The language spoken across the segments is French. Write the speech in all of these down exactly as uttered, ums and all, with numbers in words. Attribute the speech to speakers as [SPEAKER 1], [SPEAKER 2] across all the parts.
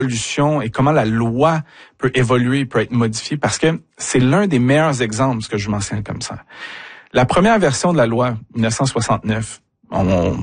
[SPEAKER 1] l'évolution et comment la loi peut évoluer, peut être modifiée, parce que c'est l'un des meilleurs exemples, ce que je mentionne comme ça. La première version de la loi, dix-neuf cent soixante-neuf, on,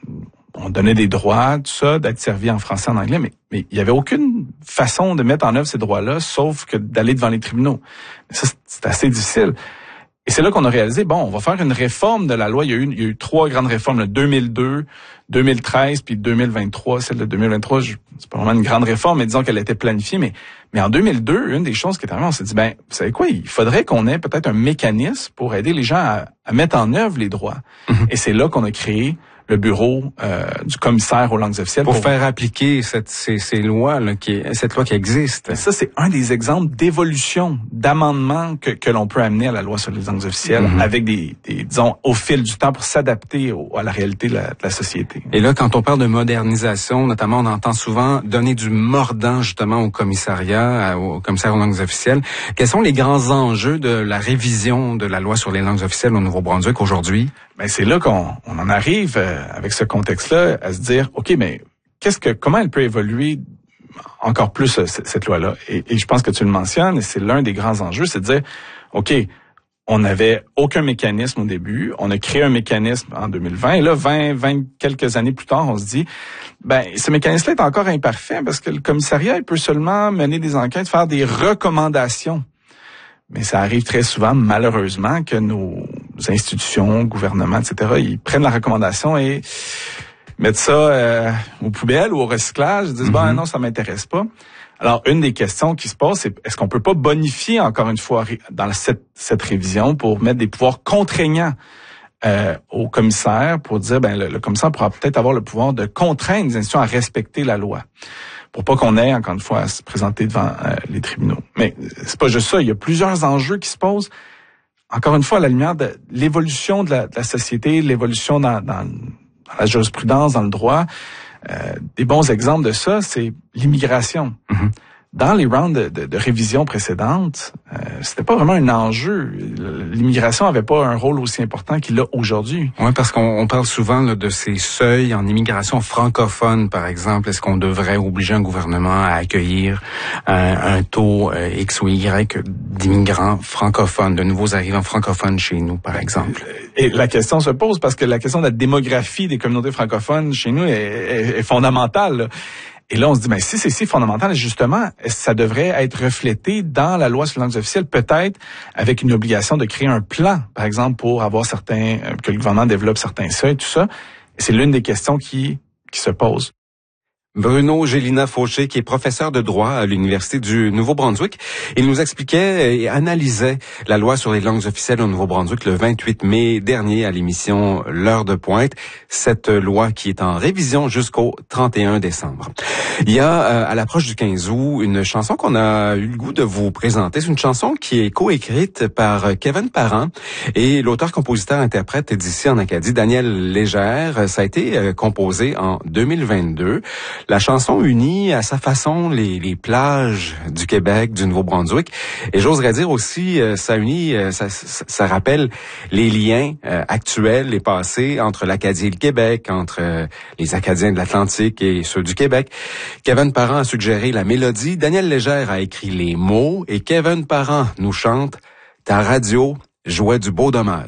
[SPEAKER 1] on donnait des droits, tout ça, d'être servi en français, en anglais, mais, mais il n'y avait aucune façon de mettre en œuvre ces droits-là, sauf que d'aller devant les tribunaux. Ça, c'est assez difficile. Et c'est là qu'on a réalisé, bon, on va faire une réforme de la loi. Il y a eu, il y a eu trois grandes réformes, le deux mille deux, deux mille treize, puis deux mille vingt-trois. Celle de deux mille vingt-trois, je, c'est pas vraiment une grande réforme, mais disons qu'elle était planifiée. Mais, mais en deux mille deux, une des choses qui est arrivée, on s'est dit, ben, vous savez quoi, il faudrait qu'on ait peut-être un mécanisme pour aider les gens à, à mettre en œuvre les droits. Mm-hmm. Et c'est là qu'on a créé le bureau euh, du commissaire aux langues officielles.
[SPEAKER 2] Pour, pour faire appliquer cette, ces, ces lois, là, qui, cette loi qui existe.
[SPEAKER 1] Et ça, c'est un des exemples d'évolution, d'amendement que, que l'on peut amener à la loi sur les langues officielles, mm-hmm. avec des, des, disons, au fil du temps pour s'adapter au, à la réalité de la, de la société.
[SPEAKER 2] Et là, quand on parle de modernisation, notamment, on entend souvent donner du mordant, justement, au commissariat, au commissaire aux langues officielles. Quels sont les grands enjeux de la révision de la loi sur les langues officielles au Nouveau-Brunswick aujourd'hui?
[SPEAKER 1] Ben, c'est là qu'on on en arrive euh, avec ce contexte-là à se dire, OK, mais qu'est-ce que comment elle peut évoluer encore plus euh, cette, cette loi-là? Et, et je pense que tu le mentionnes, et c'est l'un des grands enjeux, c'est de dire, OK, on n'avait aucun mécanisme au début, on a créé un mécanisme en deux mille vingt, et là, vingt, vingt quelques années plus tard, on se dit, ben, ce mécanisme-là est encore imparfait parce que le commissariat, il peut seulement mener des enquêtes, faire des recommandations. Mais ça arrive très souvent, malheureusement, que nos institutions, gouvernements, et cetera, ils prennent la recommandation et mettent ça euh, aux poubelles ou au recyclage. Ils disent, mm-hmm. ben non, ça m'intéresse pas. Alors, une des questions qui se pose, c'est est-ce qu'on peut pas bonifier, encore une fois, dans cette, cette révision pour mettre des pouvoirs contraignants euh, au commissaire pour dire, ben le, le commissaire pourra peut-être avoir le pouvoir de contraindre les institutions à respecter la loi, pour pas qu'on ait, encore une fois, à se présenter devant euh, les tribunaux. Mais c'est pas juste ça, il y a plusieurs enjeux qui se posent, encore une fois, à la lumière de l'évolution de la, de la société, l'évolution dans, dans, dans la jurisprudence, dans le droit. Euh, des bons exemples de ça, c'est l'immigration. Mm-hmm. Dans les rounds de, de, de révision précédentes, euh, c'était pas vraiment un enjeu. L'immigration avait pas un rôle aussi important qu'il a aujourd'hui.
[SPEAKER 2] Oui, parce qu'on on parle souvent là, de ces seuils en immigration francophone, par exemple. Est-ce qu'on devrait obliger un gouvernement à accueillir un, un taux euh, X ou Y d'immigrants francophones, de nouveaux arrivants francophones chez nous, par exemple?
[SPEAKER 1] Et la question se pose parce que la question de la démographie des communautés francophones chez nous est, est, est fondamentale, là. Et là, on se dit, ben si c'est si fondamental, justement, ça devrait être reflété dans la loi sur les langues officielles, peut-être avec une obligation de créer un plan, par exemple, pour avoir certains, que le gouvernement développe certains seuils, tout ça. Et c'est l'une des questions qui, qui se pose.
[SPEAKER 2] Bruno Gélina-Fauché, qui est professeur de droit à l'Université du Nouveau-Brunswick. Il nous expliquait et analysait la loi sur les langues officielles au Nouveau-Brunswick le vingt-huit mai dernier à l'émission L'heure de pointe. Cette loi qui est en révision jusqu'au trente et un décembre. Il y a, euh, à l'approche du quinze août, une chanson qu'on a eu le goût de vous présenter. C'est une chanson qui est coécrite par Kevin Parent et l'auteur, compositeur, interprète d'ici en Acadie, Daniel Légère. Ça a été euh, composé en deux mille vingt-deux. La chanson unit à sa façon les, les plages du Québec, du Nouveau-Brunswick. Et j'oserais dire aussi, euh, ça unit, euh, ça, ça, ça rappelle les liens euh, actuels et passés entre l'Acadie et le Québec, entre euh, les Acadiens de l'Atlantique et ceux du Québec. Kevin Parent a suggéré la mélodie, Daniel Légère a écrit les mots et Kevin Parent nous chante « Ta radio jouait du beau dommage ».